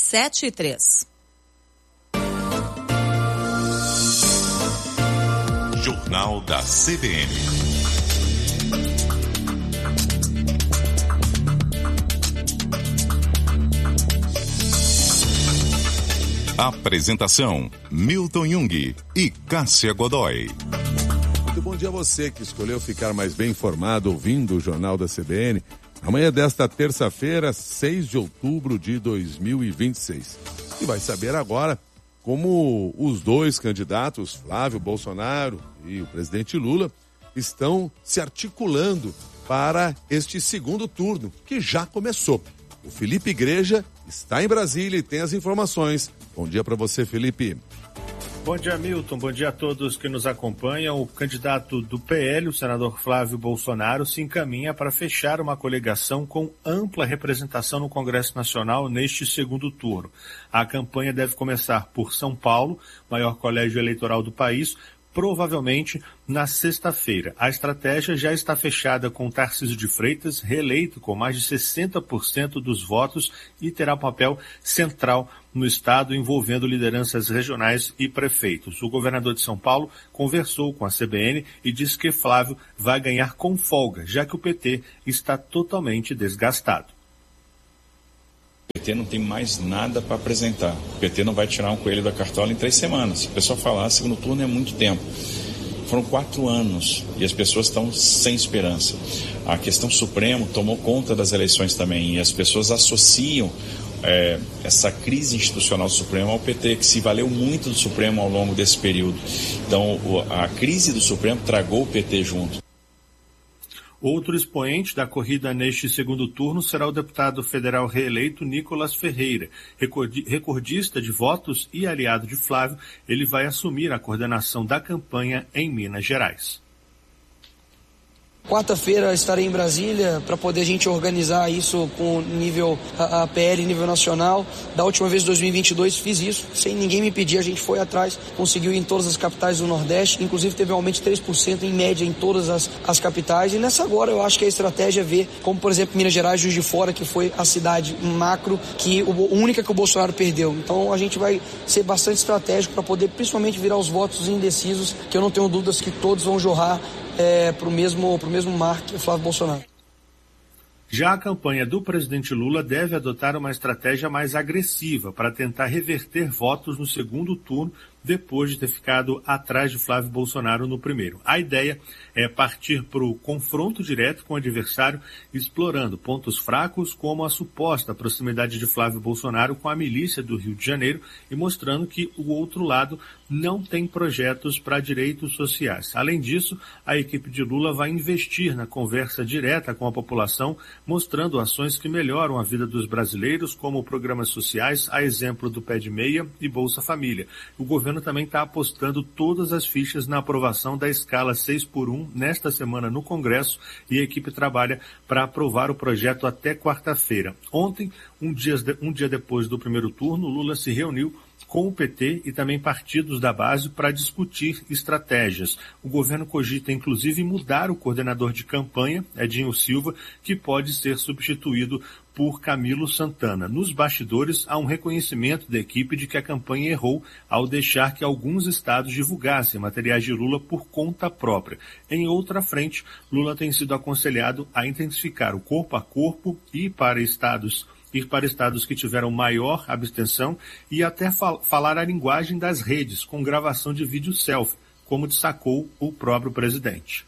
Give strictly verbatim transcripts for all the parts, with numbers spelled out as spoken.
sete e três. Jornal da C B N. Apresentação: Milton Jung e Cássia Godoy. Muito bom dia a você que escolheu ficar mais bem informado ouvindo o Jornal da C B N. Amanhã desta terça-feira, seis de outubro de dois mil e vinte e seis. E vai saber agora como os dois candidatos, Flávio Bolsonaro e o presidente Lula, estão se articulando para este segundo turno, que já começou. O Felipe Igreja está em Brasília e tem as informações. Bom dia para você, Felipe. Bom dia, Milton. Bom dia a todos que nos acompanham. O candidato do P L, o senador Flávio Bolsonaro, se encaminha para fechar uma coligação com ampla representação no Congresso Nacional neste segundo turno. A campanha deve começar por São Paulo, maior colégio eleitoral do país, provavelmente na sexta-feira. A estratégia já está fechada com Tarcísio de Freitas, reeleito com mais de sessenta por cento dos votos e terá papel central no estado, envolvendo lideranças regionais e prefeitos. O governador de São Paulo conversou com a C B N e disse que Flávio vai ganhar com folga, já que o P T está totalmente desgastado. O P T não tem mais nada para apresentar. O P T não vai tirar um coelho da cartola em três semanas. O pessoal fala, ah, segundo turno é muito tempo. Foram quatro anos e as pessoas estão sem esperança. A questão Supremo tomou conta das eleições também e as pessoas associam é, essa crise institucional do Supremo ao P T, que se valeu muito do Supremo ao longo desse período. Então, a crise do Supremo tragou o P T junto. Outro expoente da corrida neste segundo turno será o deputado federal reeleito Nicolas Ferreira. Recordista de votos e aliado de Flávio, ele vai assumir a coordenação da campanha em Minas Gerais. Quarta-feira estarei em Brasília para poder a gente organizar isso com nível a, a P L, nível nacional. Da última vez, em dois mil e vinte e dois, fiz isso, sem ninguém me pedir, a gente foi atrás, conseguiu ir em todas as capitais do Nordeste, inclusive teve um aumento de três por cento em média em todas as, as capitais. E nessa agora eu acho que a estratégia é ver, como por exemplo Minas Gerais, Juiz de Fora, que foi a cidade macro, que o, única que o Bolsonaro perdeu. Então a gente vai ser bastante estratégico para poder principalmente virar os votos indecisos, que eu não tenho dúvidas que todos vão jorrar É, para o mesmo, pro mesmo mar que o Flávio Bolsonaro. Já a campanha do presidente Lula deve adotar uma estratégia mais agressiva para tentar reverter votos no segundo turno, depois de ter ficado atrás de Flávio Bolsonaro no primeiro. A ideia é partir para o confronto direto com o adversário, explorando pontos fracos como a suposta proximidade de Flávio Bolsonaro com a milícia do Rio de Janeiro e mostrando que o outro lado não tem projetos para direitos sociais. Além disso, a equipe de Lula vai investir na conversa direta com a população, mostrando ações que melhoram a vida dos brasileiros, como programas sociais, a exemplo do Pé de Meia e Bolsa Família. O governo também está apostando todas as fichas na aprovação da escala seis por um nesta semana no Congresso e a equipe trabalha para aprovar o projeto até quarta-feira. Ontem, um dia, um dia depois do primeiro turno, Lula se reuniu com o P T e também partidos da base para discutir estratégias. O governo cogita, inclusive, mudar o coordenador de campanha, Edinho Silva, que pode ser substituído por Camilo Santana. Nos bastidores, há um reconhecimento da equipe de que a campanha errou ao deixar que alguns estados divulgassem materiais de Lula por conta própria. Em outra frente, Lula tem sido aconselhado a intensificar o corpo a corpo e para estados ir para estados que tiveram maior abstenção e até fal- falar a linguagem das redes, com gravação de vídeo selfie, como destacou o próprio presidente.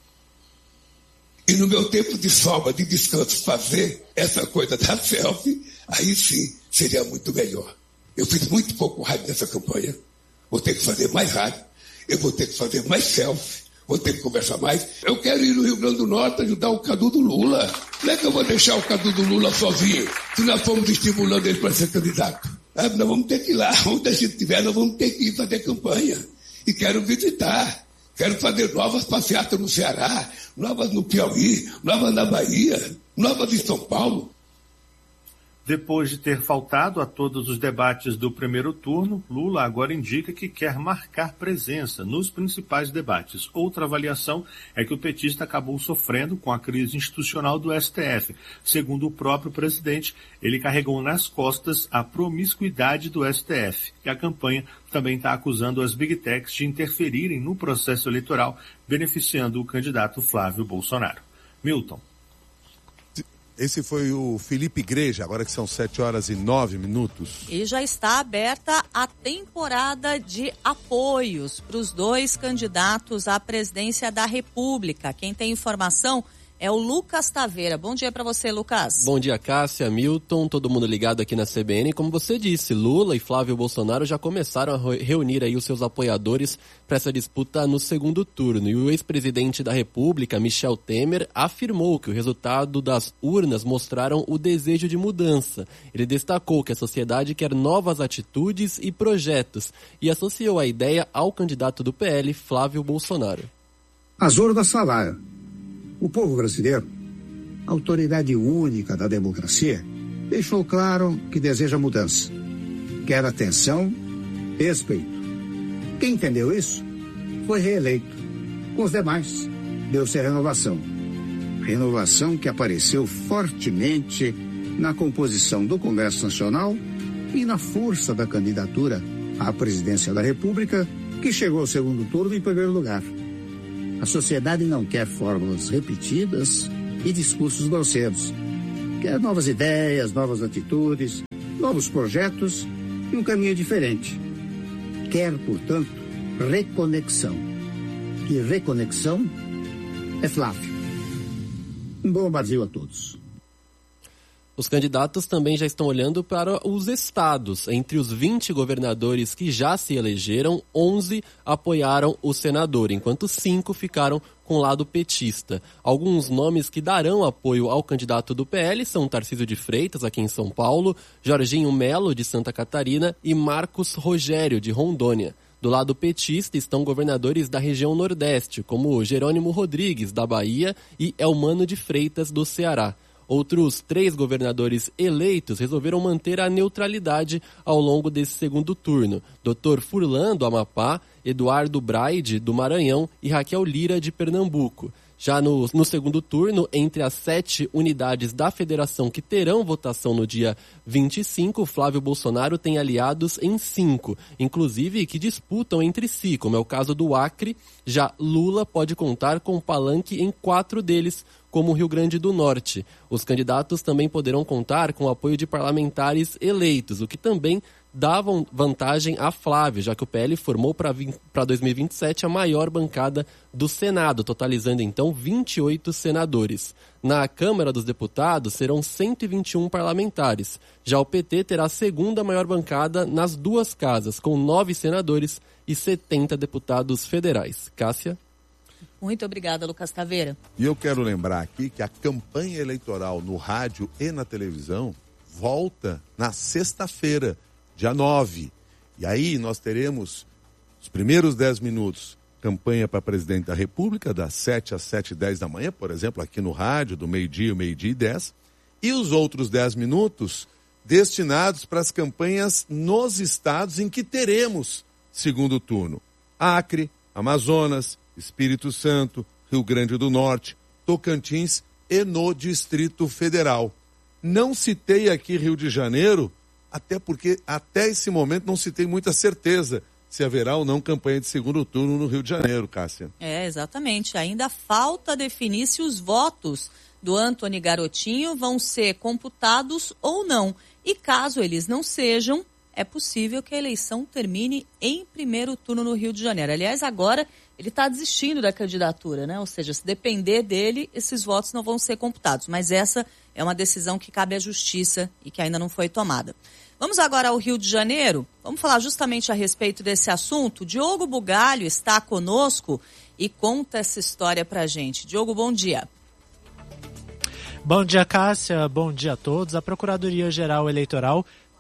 E no meu tempo de folga, de descanso, fazer essa coisa da selfie, aí sim seria muito melhor. Eu fiz muito pouco rádio nessa campanha, vou ter que fazer mais rádio, eu vou ter que fazer mais selfie, vou ter que conversar mais. Eu quero ir no Rio Grande do Norte ajudar o Cadu do Lula. Não é que eu vou deixar o Cadu do Lula sozinho, se nós fomos estimulando ele para ser candidato. Ah, nós vamos ter que ir lá, onde a gente estiver, nós vamos ter que ir fazer campanha. E quero visitar, quero fazer novas passeatas no Ceará, novas no Piauí, novas na Bahia, novas em São Paulo. Depois de ter faltado a todos os debates do primeiro turno, Lula agora indica que quer marcar presença nos principais debates. Outra avaliação é que o petista acabou sofrendo com a crise institucional do S T F. Segundo o próprio presidente, ele carregou nas costas a promiscuidade do S T F. E a campanha também está acusando as Big Techs de interferirem no processo eleitoral, beneficiando o candidato Flávio Bolsonaro. Milton. Esse foi o Felipe Igreja, agora que são sete horas e nove minutos. E já está aberta a temporada de apoios para os dois candidatos à presidência da República. Quem tem informação é o Lucas Taveira. Bom dia para você, Lucas. Bom dia, Cássia, Milton, todo mundo ligado aqui na C B N. Como você disse, Lula e Flávio Bolsonaro já começaram a reunir aí os seus apoiadores para essa disputa no segundo turno. E o ex-presidente da República, Michel Temer, afirmou que o resultado das urnas mostraram o desejo de mudança. Ele destacou que a sociedade quer novas atitudes e projetos e associou a ideia ao candidato do P L, Flávio Bolsonaro. As urnas falaram. O povo brasileiro, autoridade única da democracia, deixou claro que deseja mudança. Quer atenção, respeito. Quem entendeu isso foi reeleito. Com os demais, deu-se a renovação. Renovação que apareceu fortemente na composição do Congresso Nacional e na força da candidatura à presidência da República, que chegou ao segundo turno em primeiro lugar. A sociedade não quer fórmulas repetidas e discursos grosseiros. Quer novas ideias, novas atitudes, novos projetos e um caminho diferente. Quer, portanto, reconexão. E reconexão é Flávio. Um bom Brasil a todos. Os candidatos também já estão olhando para os estados. Entre os vinte governadores que já se elegeram, onze apoiaram o senador, enquanto cinco ficaram com o lado petista. Alguns nomes que darão apoio ao candidato do P L são Tarcísio de Freitas, aqui em São Paulo, Jorginho Melo, de Santa Catarina, e Marcos Rogério, de Rondônia. Do lado petista estão governadores da região Nordeste, como Jerônimo Rodrigues, da Bahia, e Elmano de Freitas, do Ceará. Outros três governadores eleitos resolveram manter a neutralidade ao longo desse segundo turno. doutor Furlan, do Amapá, Eduardo Braide, do Maranhão, e Raquel Lira, de Pernambuco. Já no, no segundo turno, entre as sete unidades da federação que terão votação no dia vinte e cinco, Flávio Bolsonaro tem aliados em cinco, inclusive que disputam entre si, como é o caso do Acre. Já Lula pode contar com palanque em quatro deles, como o Rio Grande do Norte. Os candidatos também poderão contar com o apoio de parlamentares eleitos, o que também davam vantagem a Flávio, já que o P L formou para dois mil e vinte e sete a maior bancada do Senado, totalizando então vinte e oito senadores. Na Câmara dos Deputados serão cento e vinte e um parlamentares. Já o P T terá a segunda maior bancada nas duas casas, com nove senadores e setenta deputados federais. Cássia? Muito obrigada, Lucas Taveira. E eu quero lembrar aqui que a campanha eleitoral no rádio e na televisão volta na sexta-feira, dia nove. E aí nós teremos os primeiros dez minutos, campanha para presidente da República, das sete às sete e dez da manhã, por exemplo, aqui no rádio, do meio-dia, meio-dia e dez. E os outros dez minutos destinados para as campanhas nos estados em que teremos segundo turno. Acre, Amazonas, Espírito Santo, Rio Grande do Norte, Tocantins e no Distrito Federal. Não citei aqui Rio de Janeiro, até porque até esse momento não se tem muita certeza se haverá ou não campanha de segundo turno no Rio de Janeiro, Cássia. É, exatamente. Ainda falta definir se os votos do Antony Garotinho vão ser computados ou não. E caso eles não sejam, é possível que a eleição termine em primeiro turno no Rio de Janeiro. Aliás, agora ele está desistindo da candidatura, né? Ou seja, se depender dele, esses votos não vão ser computados. Mas essa é uma decisão que cabe à Justiça e que ainda não foi tomada. Vamos agora ao Rio de Janeiro. Vamos falar justamente a respeito desse assunto. Diogo Bugalho está conosco e conta essa história pra gente. Diogo, bom dia. Bom dia, Cássia. Bom dia a todos. A Procuradoria-Geral Eleitoral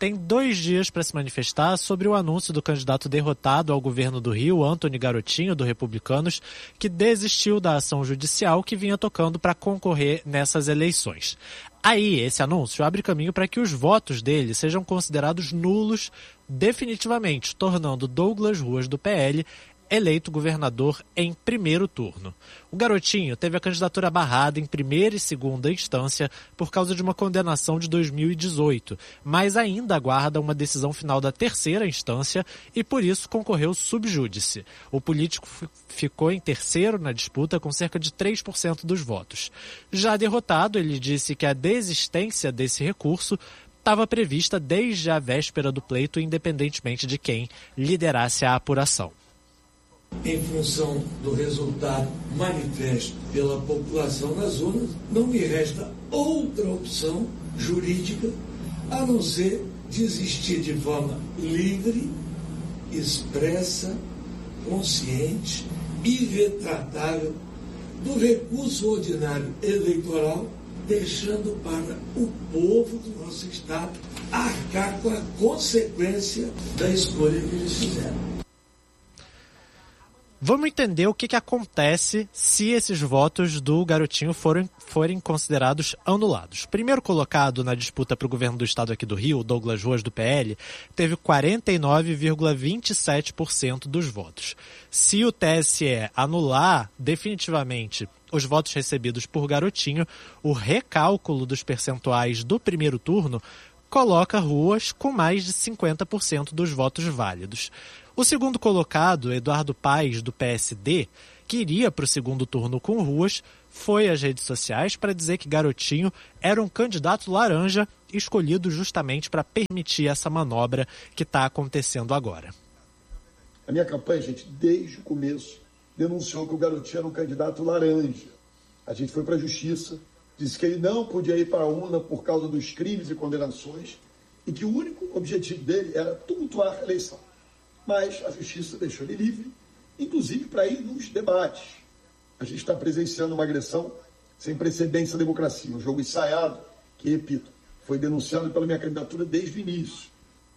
tem dois dias para se manifestar sobre o anúncio do candidato derrotado ao governo do Rio, Antony Garotinho, do Republicanos, que desistiu da ação judicial que vinha tocando para concorrer nessas eleições. Aí, esse anúncio abre caminho para que os votos dele sejam considerados nulos definitivamente, tornando Douglas Ruas, do P L, eleito governador em primeiro turno. O Garotinho teve a candidatura barrada em primeira e segunda instância por causa de uma condenação de dois mil e dezoito, mas ainda aguarda uma decisão final da terceira instância e por isso concorreu sub júdice. O político f- ficou em terceiro na disputa com cerca de três por cento dos votos. Já derrotado, ele disse que a desistência desse recurso estava prevista desde a véspera do pleito, independentemente de quem liderasse a apuração. Em função do resultado manifesto pela população nas urnas, não me resta outra opção jurídica a não ser desistir de forma livre, expressa, consciente e retratável do recurso ordinário eleitoral, deixando para o povo do nosso Estado arcar com a consequência da escolha que eles fizeram. Vamos entender o que, que acontece se esses votos do Garotinho forem, forem considerados anulados. Primeiro colocado na disputa para o governo do estado aqui do Rio, Douglas Ruas, do P L, teve quarenta e nove vírgula vinte e sete por cento dos votos. Se o T S E anular definitivamente os votos recebidos por Garotinho, o recálculo dos percentuais do primeiro turno coloca Ruas com mais de cinquenta por cento dos votos válidos. O segundo colocado, Eduardo Paes, do P S D, que iria para o segundo turno com Ruas, foi às redes sociais para dizer que Garotinho era um candidato laranja escolhido justamente para permitir essa manobra que está acontecendo agora. A minha campanha, gente, desde o começo, denunciou que o Garotinho era um candidato laranja. A gente foi para a justiça, disse que ele não podia ir para a urna por causa dos crimes e condenações e que o único objetivo dele era tumultuar a eleição. Mas a justiça deixou ele livre, inclusive para ir nos debates. A gente está presenciando uma agressão sem precedentes à democracia, um jogo ensaiado, que, repito, foi denunciado pela minha candidatura desde o início.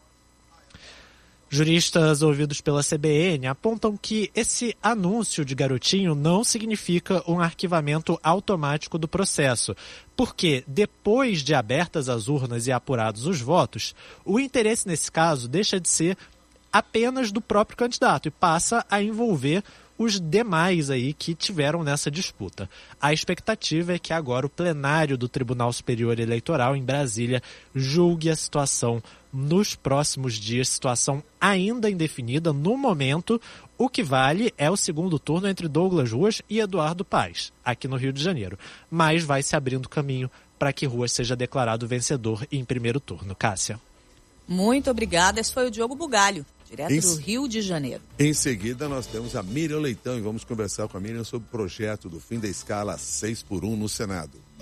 Juristas ouvidos pela C B N apontam que esse anúncio de Garotinho não significa um arquivamento automático do processo, porque depois de abertas as urnas e apurados os votos, o interesse nesse caso deixa de ser apenas do próprio candidato e passa a envolver os demais aí que tiveram nessa disputa. A expectativa é que agora o plenário do Tribunal Superior Eleitoral em Brasília julgue a situação nos próximos dias, situação ainda indefinida. No momento, o que vale é o segundo turno entre Douglas Ruas e Eduardo Paes, aqui no Rio de Janeiro. Mas vai se abrindo caminho para que Ruas seja declarado vencedor em primeiro turno. Cássia. Muito obrigada. Esse foi o Diogo Bugalho, direto em, do Rio de Janeiro. Em seguida, nós temos a Miriam Leitão e vamos conversar com a Miriam sobre o projeto do fim da escala seis por um no Senado.